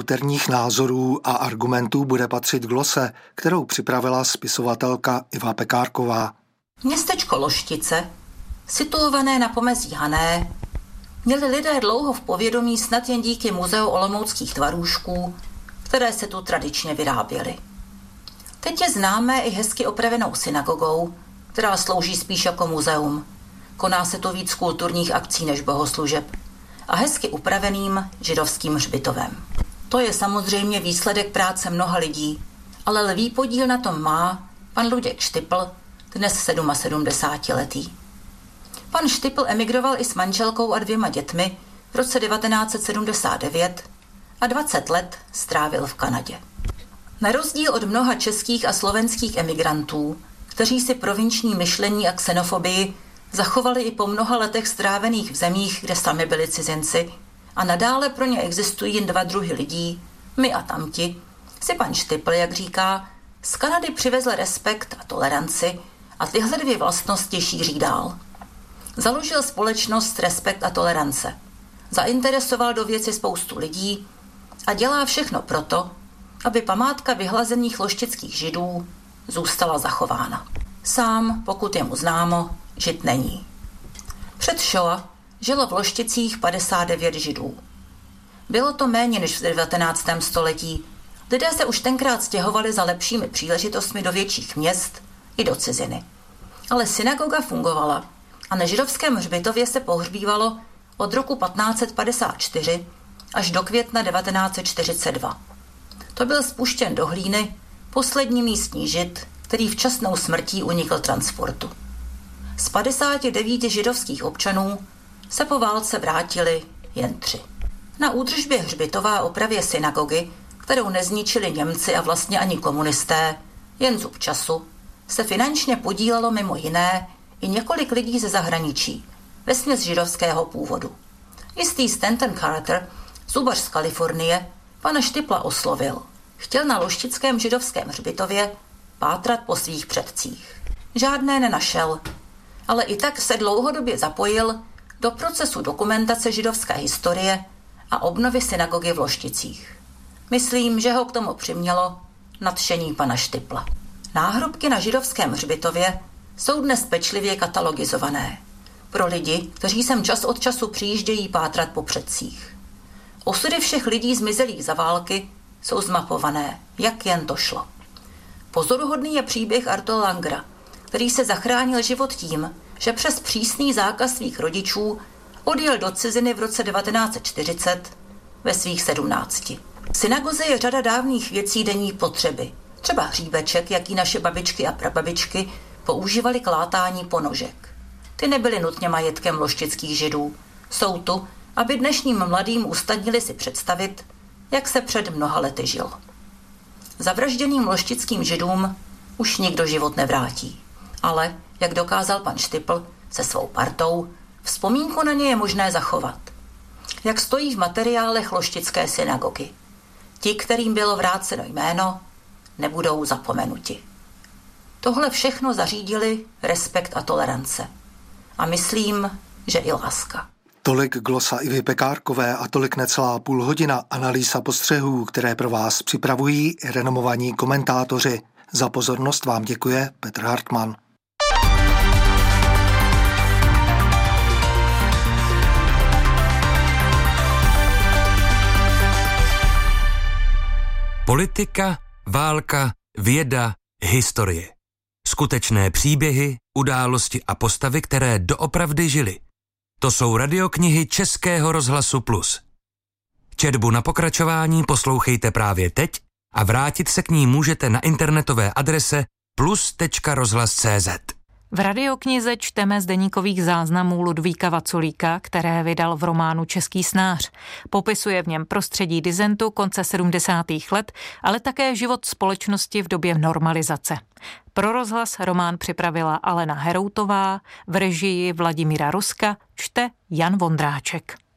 alterních názorů a argumentů bude patřit glose, kterou připravila spisovatelka Iva Pekárková. Městečko Loštice, situované na pomezí Hané, měli lidé dlouho v povědomí snad jen díky muzeu olomouckých tvarůžků, které se tu tradičně vyráběly. Teď je známé i hezky opravenou synagogou, která slouží spíš jako muzeum. Koná se tu víc kulturních akcí než bohoslužeb a hezky upraveným židovským hřbitovem. To je samozřejmě výsledek práce mnoha lidí, ale lví podíl na tom má pan Luděk Štipl, dnes 77letý. Pan Štipl emigroval i s manželkou a 2 dětmi v roce 1979 a 20 let strávil v Kanadě. Na rozdíl od mnoha českých a slovenských emigrantů, kteří si provinční myšlení a xenofobii zachovali i po mnoha letech strávených v zemích, kde sami byli cizinci, a nadále pro ně existují jen 2 druhy lidí, my a tamti, si pan Štipl, jak říká, z Kanady přivezl respekt a toleranci a tyhle 2 vlastnosti šíří dál. Založil společnost Respekt a tolerance. Zainteresoval do věci spoustu lidí a dělá všechno proto, aby památka vyhlazených loštických židů zůstala zachována. Sám, pokud je mu známo, žid není. Před Šoa žilo v Lošticích 59 židů. Bylo to méně než v 19. století. Lidé se už tenkrát stěhovali za lepšími příležitostmi do větších měst i do ciziny. Ale synagoga fungovala a na židovském hřbitově se pohřbívalo od roku 1554 až do května 1942. To byl spuštěn do hlíny poslední místní žid, který včasnou smrtí unikl transportu. Z 59 židovských občanů se po válce vrátili jen 3. Na údržbě hřbitova a opravě synagogy, kterou nezničili Němci a vlastně ani komunisté, jen zub času, se finančně podílelo mimo jiné i několik lidí ze zahraničí, vesměs židovského původu. Jistý Stanton Carter, zubař z Kalifornie, pana Štipla oslovil. Chtěl na loštickém židovském hřbitově pátrat po svých předcích. Žádné nenašel, ale i tak se dlouhodobě zapojil do procesu dokumentace židovské historie a obnovy synagogy v Lošticích. Myslím, že ho k tomu přimělo nadšení pana Štipla. Náhrobky na židovském hřbitově jsou dnes pečlivě katalogizované pro lidi, kteří sem čas od času přijíždějí pátrat po předcích. Osudy všech lidí zmizelých za války jsou zmapované, jak jen to šlo. Pozoruhodný je příběh Artura Langera, který se zachránil život tím, že přes přísný zákaz svých rodičů odjel do ciziny v roce 1940 ve svých 17. V synagoze je řada dávných věcí denní potřeby, třeba hříbeček, jaký naše babičky a prababičky používali k látání ponožek. Ty nebyly nutně majetkem loštických židů. Jsou tu, aby dnešním mladým usnadnili si představit, jak se před mnoha lety žil. Zavražděným loštickým židům už nikdo život nevrátí. Ale, jak dokázal pan Štipl se svou partou, vzpomínku na ně je možné zachovat. Jak stojí v materiálech loštické synagogy. Ti, kterým bylo vráceno jméno, nebudou zapomenuti. Tohle všechno zařídili Respekt a tolerance. A myslím, že i láska. Tolik glosa Ivy Pekárkové a tolik necelá půl hodina analýz a postřehů, které pro vás připravují renomovaní komentátoři. Za pozornost vám děkuje Petr Hartmann. Politika, válka, věda, historie. Skutečné příběhy, události a postavy, které doopravdy žily. To jsou radioknihy Českého rozhlasu Plus. Četbu na pokračování poslouchejte právě teď a vrátit se k ní můžete na internetové adrese plus.rozhlas.cz. V radioknize čteme z deníkových záznamů Ludvíka Vaculíka, které vydal v románu Český snář. Popisuje v něm prostředí disentu konce 70. let, ale také život společnosti v době normalizace. Pro rozhlas román připravila Alena Heroutová, v režii Vladimíra Ruska čte Jan Vondráček.